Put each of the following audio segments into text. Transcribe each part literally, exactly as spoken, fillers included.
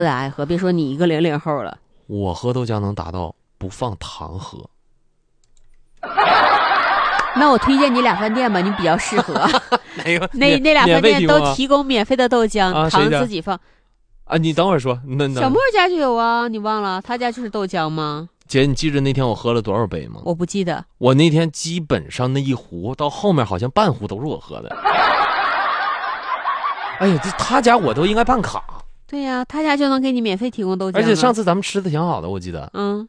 爱喝，别说你一个零零后了。 我喝豆浆能达到不放糖喝。 那我推荐你俩饭店吧，你比较适合。 哪个？ 那那俩饭店都提供免费的豆浆， 啊、 糖自己放。 啊，你等会儿说，那小莫家就有啊，你忘了？他家就是豆浆吗？ 姐，你记着那天我喝了多少杯吗？ 我不记得。 我那天基本上那一壶到后面好像半壶都是我喝的。哎呀，这他家我都应该办卡。 对呀、啊，他家就能给你免费提供豆浆。 而且上次咱们吃的挺好的，我记得。 嗯。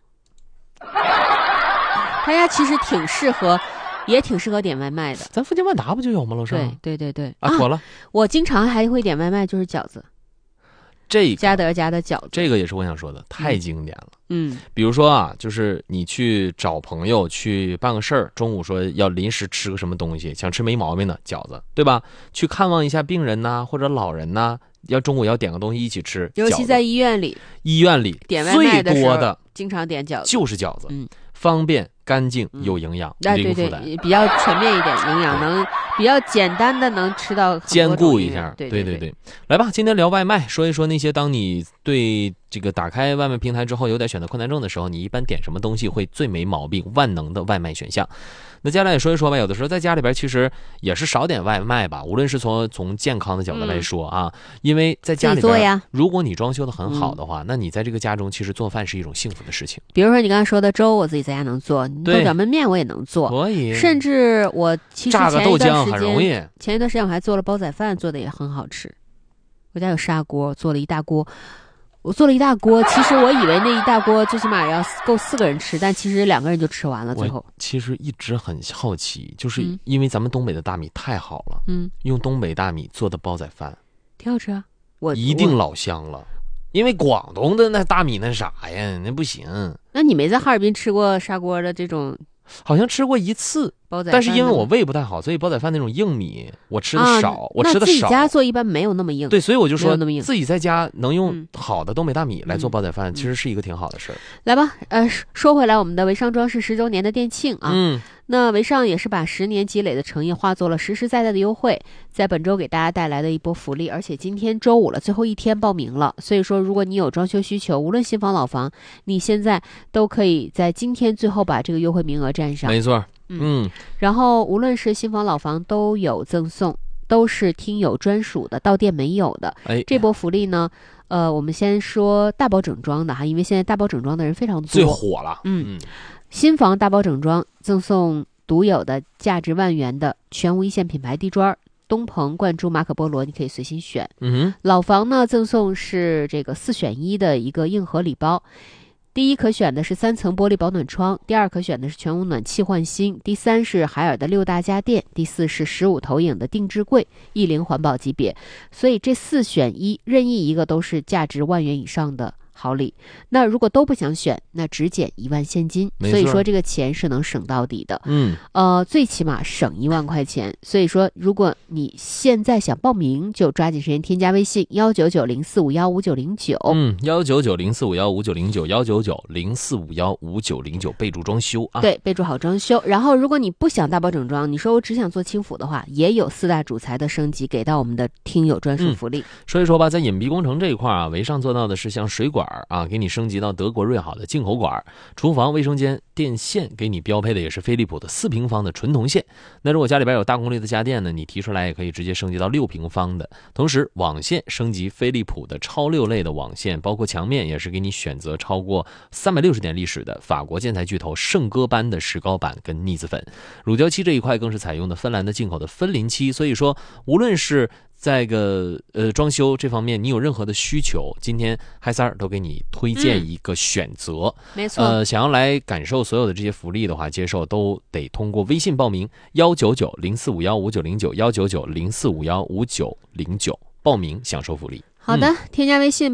他家其实挺适合。也挺适合点外卖的， 咱附近万达不就有吗？楼上。 对对对对啊，妥了。 我经常还会点外卖，就是饺子， 这个嘉德家的饺子， 这个也是我想说的，太经典了。 嗯， 比如说啊，就是你去找朋友去办个事儿，中午说要临时吃个什么东西，想吃没毛病的饺子，对吧？去看望一下病人呐、啊，或者老人呐、啊，要中午要点个东西一起吃， 尤其在医院里， 医院里点外卖最多的经常点饺子， 就是饺子， 嗯。 方便、干净、有营养， 嗯、 零负担、 啊，对对，比较全面一点，营养能比较简单的能吃到， 兼顾一下。 对对对, 对对，来吧，今天聊外卖，说一说那些当你对这个打开外卖平台之后有点选择困难症的时候，你一般点什么东西会最没毛病、万能的外卖选项。那接下来也说一说吧，有的时候在家里边其实也是少点外卖吧，无论是从从健康的角度来说啊，嗯、因为在家里边，如果你装修的很好的话、嗯，那你在这个家中其实做饭是一种幸福的事情。 比如说你刚才说的粥，我自己在家能做，豆角焖面我也能做， 可以。 甚至我其实炸个豆浆很容易。 前一段时间我还做了煲仔饭，做的也很好吃。我家有砂锅，做了一大锅。我做了一大锅，其实我以为那一大锅最起码要够四个人吃，但其实两个人就吃完了。最后， 我其实一直很好奇，就是因为咱们东北的大米太好了， 嗯， 用东北大米做的煲仔饭， 挺好吃啊，我一定老香了。因为广东的那大米那啥呀，那不行。 那你没在哈尔滨吃过砂锅的这种？ 好像吃过一次， 煲仔饭， 但是因为我胃不太好，所以煲仔饭那种硬米我吃的少，啊、我吃的少。 那自己家做一般没有那么硬。 对，所以我就说自己在家能用好的东北大米来做煲仔饭， 嗯、 其实是一个挺好的事儿。 来吧，呃，说回来，我们的维尚装饰十周年的店庆啊， 嗯， 那维尚也是把十年积累的诚意化作了实实在在的优惠，在本周给大家带来的一波福利，而且今天周五了，最后一天报名了，所以说如果你有装修需求，无论新房老房，你现在都可以在今天最后把这个优惠名额占上。 没错。 嗯，然后无论是新房老房都有赠送，都是听友专属的，到店没有的。 哎， 这波福利呢，呃，我们先说大包整装的哈，因为现在大包整装的人非常多， 最火了。 嗯，嗯新房大包整装赠送独有的价值万元的全无一线品牌地砖，东鹏、冠珠、马可波罗，你可以随心选。 嗯， 老房呢赠送是这个四选一的一个硬核礼包。第一可选的是三层玻璃保暖窗，第二可选的是全屋暖气换新，第三是海尔的六大家电，第四是十五投影的定制柜，一零环保级别。所以这四选一，任意一个都是价值万元以上的好礼。那如果都不想选，那只减一万现金，所以说这个钱是能省到底的。 嗯， 呃，最起码省一万块钱。所以说，如果你现在想报名，就抓紧时间添加微信幺九九零四五幺五九零九， 嗯，幺九九零四五幺五九零九，幺九九零四五幺五九零九，备注装修啊。 对，备注好装修。然后，如果你不想大包整装，你说我只想做轻辅的话，也有四大主材的升级给到我们的听友专属福利。 嗯、说一说吧，在隐蔽工程这一块啊，维尚做到的是像水管啊，给你升级到德国瑞好的进口管，厨房、卫生间、电线给你标配的也是飞利浦的四平方的纯铜线。那如果家里边有大功率的家电呢，你提出来也可以直接升级到六平方的。同时，网线升级飞利浦的超六类的网线，包括墙面也是给你选择超过三百六十年历史的法国建材巨头圣歌班的石膏板跟腻子粉。乳胶漆这一块更是采用的芬兰的进口的芬林漆，所以说无论是在个呃装修这方面，你有任何的需求，今天嗨三儿都给你推荐一个选择。 嗯、没错。 呃，想要来感受所有的这些福利的话，接受都得通过微信报名，幺九九零四五幺五九零九，幺九九零四五幺五九零九报名享受福利。 好的， 嗯、 添加微信。